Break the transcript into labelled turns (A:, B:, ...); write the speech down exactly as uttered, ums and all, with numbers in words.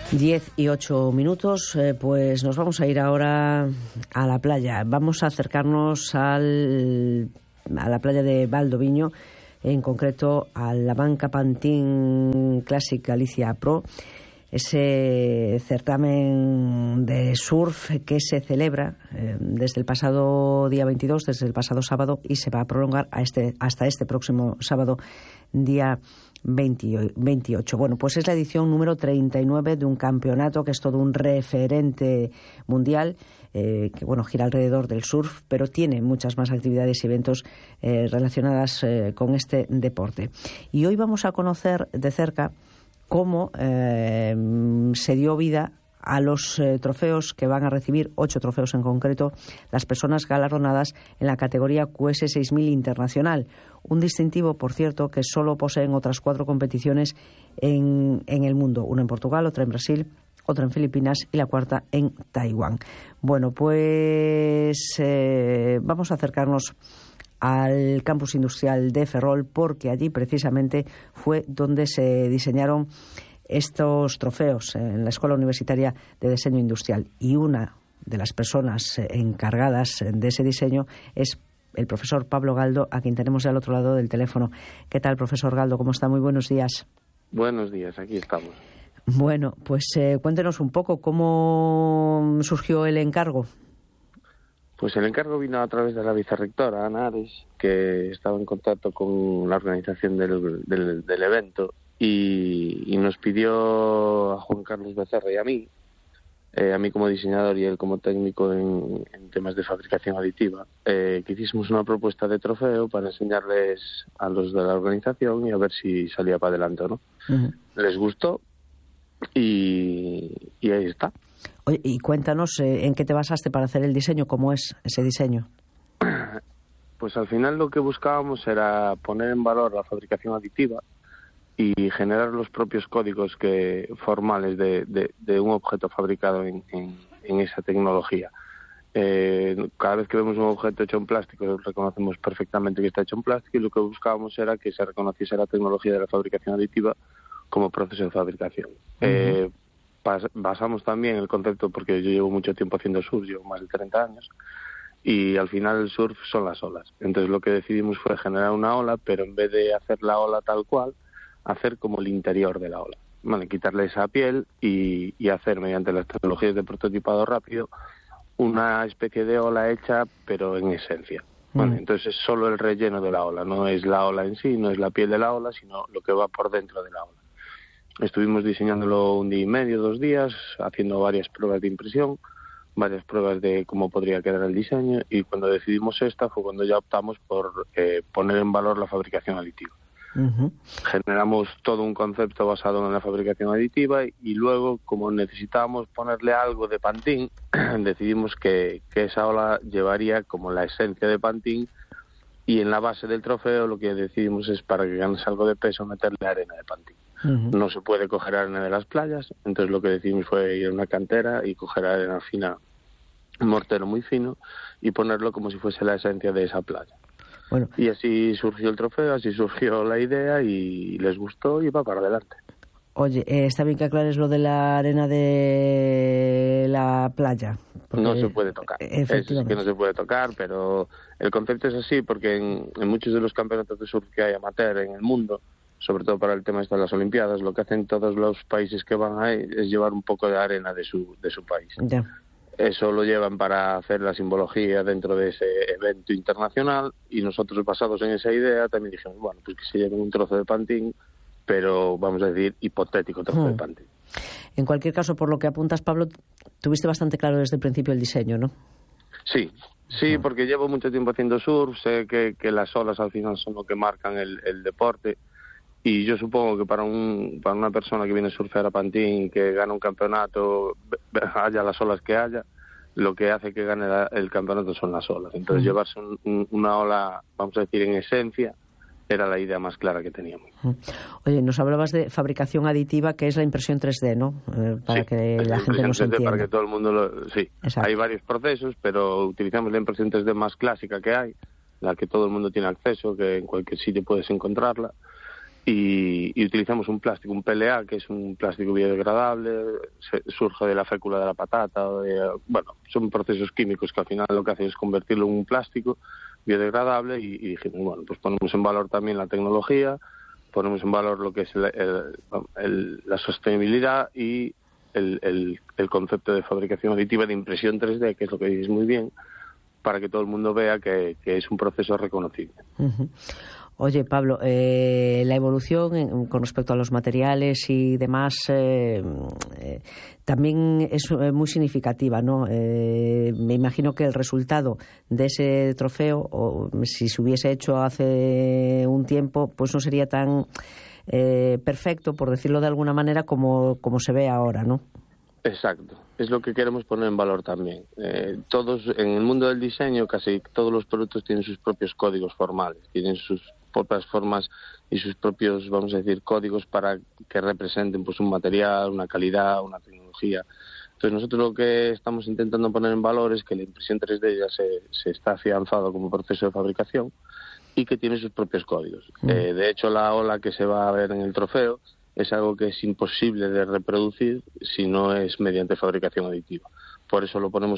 A: Diez y ocho minutos, eh, pues nos vamos a ir ahora a la playa. Vamos a acercarnos al, a la playa de Valdoviño, en concreto a la Banca Pantin Classic Galicia Pro, ese certamen de surf que se celebra eh, desde el pasado día veintidós, desde el pasado sábado, y se va a prolongar a este, hasta este próximo sábado, día veintiocho. Bueno, pues es la edición número treinta y nueve de un campeonato que es todo un referente mundial, eh, que bueno, gira alrededor del surf, pero tiene muchas más actividades y eventos eh, relacionadas eh, con este deporte. Y hoy vamos a conocer de cerca cómo eh, se dio vida a los eh, trofeos que van a recibir, ocho trofeos en concreto, las personas galardonadas en la categoría Q S seis mil Internacional. Un distintivo, por cierto, que solo poseen otras cuatro competiciones en, en el mundo. Una en Portugal, otra en Brasil, otra en Filipinas y la cuarta en Taiwán. Bueno, pues eh, vamos a acercarnos al campus industrial de Ferrol, porque allí precisamente fue donde se diseñaron estos trofeos en la Escuela Universitaria de Diseño Industrial, y una de las personas encargadas de ese diseño es el profesor Pablo Galdo, a quien tenemos al otro lado del teléfono. ¿Qué tal, profesor Galdo? ¿Cómo está? Muy buenos días.
B: Buenos días, aquí estamos.
A: Bueno, pues eh, cuéntenos un poco cómo surgió el encargo.
B: Pues el encargo vino a través de la vicerrectora, Ana Ares, que estaba en contacto con la organización del, del, del evento y, y nos pidió a Juan Carlos Becerra y a mí, eh, a mí como diseñador y él como técnico en, en temas de fabricación aditiva, eh, que hiciésemos una propuesta de trofeo para enseñarles a los de la organización y a ver si salía para adelante o no. Uh-huh. Les gustó y, y ahí está.
A: Oye, y cuéntanos, eh, ¿en qué te basaste para hacer el diseño? ¿Cómo es ese diseño?
B: Pues al final lo que buscábamos era poner en valor la fabricación aditiva y generar los propios códigos que formales de, de, de un objeto fabricado en, en, en esa tecnología. Eh, cada vez que vemos un objeto hecho en plástico reconocemos perfectamente que está hecho en plástico, y lo que buscábamos era que se reconociese la tecnología de la fabricación aditiva como proceso de fabricación. Uh-huh. Eh, basamos también el concepto, porque yo llevo mucho tiempo haciendo surf, llevo más de treinta años, y al final el surf son las olas. Entonces lo que decidimos fue generar una ola, pero en vez de hacer la ola tal cual, hacer como el interior de la ola, ¿vale? Quitarle esa piel y, y hacer mediante las tecnologías de prototipado rápido una especie de ola hecha, pero en esencia, ¿vale? Mm. Entonces es solo el relleno de la ola, no es la ola en sí, no es la piel de la ola, sino lo que va por dentro de la ola. Estuvimos diseñándolo un día y medio, dos días, haciendo varias pruebas de impresión, varias pruebas de cómo podría quedar el diseño, y cuando decidimos esta fue cuando ya optamos por eh, poner en valor la fabricación aditiva. Uh-huh. Generamos todo un concepto basado en la fabricación aditiva, y luego, como necesitábamos ponerle algo de Pantin, decidimos que, que esa ola llevaría como la esencia de Pantin, y en la base del trofeo lo que decidimos es, para que ganes algo de peso, meterle arena de Pantin. Uh-huh. No se puede coger arena de las playas, entonces lo que decidimos fue ir a una cantera y coger arena fina, un mortero muy fino, y ponerlo como si fuese la esencia de esa playa. Bueno. Y así surgió el trofeo, así surgió la idea, y les gustó y va para adelante.
A: Oye, eh, está bien que aclares lo de la arena de la playa.
B: Porque no se puede tocar. Eso es que no se puede tocar, pero el concepto es así porque en, en muchos de los campeonatos de surf que hay amateur en el mundo, sobre todo para el tema de las Olimpiadas, lo que hacen todos los países que van ahí es llevar un poco de arena de su de su país. Ya. Eso lo llevan para hacer la simbología dentro de ese evento internacional, y nosotros, basados en esa idea, también dijimos, bueno, pues que se lleven un trozo de Pantin, pero vamos a decir hipotético trozo hmm. de Pantin.
A: En cualquier caso, por lo que apuntas, Pablo, tuviste bastante claro desde el principio el diseño, ¿no?
B: Sí, sí, hmm. porque llevo mucho tiempo haciendo surf, sé que, que las olas al final son lo que marcan el, el deporte. Y yo supongo que para un para una persona que viene a surfear a Pantin, que gana un campeonato, haya las olas que haya, lo que hace que gane la, el campeonato son las olas. Entonces, uh-huh. llevarse un, un, una ola, vamos a decir, en esencia, era la idea más clara que teníamos. Uh-huh.
A: Oye, nos hablabas de fabricación aditiva, que es la impresión tres D, ¿no? Eh, para
B: sí,
A: que la gente nos entienda.
B: Para que todo el mundo lo... Sí, exacto. Hay varios procesos, pero utilizamos la impresión tres D más clásica que hay, la que todo el mundo tiene acceso, que en cualquier sitio puedes encontrarla. y, y utilizamos un plástico, un P L A, que es un plástico biodegradable, se, surge de la fécula de la patata, de, bueno, son procesos químicos que al final lo que hacen es convertirlo en un plástico biodegradable y, y dijimos, bueno, pues ponemos en valor también la tecnología, ponemos en valor lo que es el, el, el, la sostenibilidad y el, el, el concepto de fabricación aditiva de impresión tres D, que es lo que dices muy bien, para que todo el mundo vea que, que es un proceso reconocible.
A: Uh-huh. Oye, Pablo, eh, la evolución en, con respecto a los materiales y demás eh, eh, también es muy significativa, ¿no? Eh, me imagino que el resultado de ese trofeo, o si se hubiese hecho hace un tiempo, pues no sería tan eh, perfecto, por decirlo de alguna manera, como, como se ve ahora, ¿no?
B: Exacto, es lo que queremos poner en valor también. Eh, todos, en el mundo del diseño, casi todos los productos tienen sus propios códigos formales, tienen sus propias formas y sus propios, vamos a decir, códigos para que representen pues un material, una calidad, una tecnología. Entonces nosotros lo que estamos intentando poner en valor es que la impresión tres D ya se, se está afianzado como proceso de fabricación y que tiene sus propios códigos. Mm. Eh, de hecho, la ola que se va a ver en el trofeo es algo que es imposible de reproducir si no es mediante fabricación aditiva. Por eso lo ponemos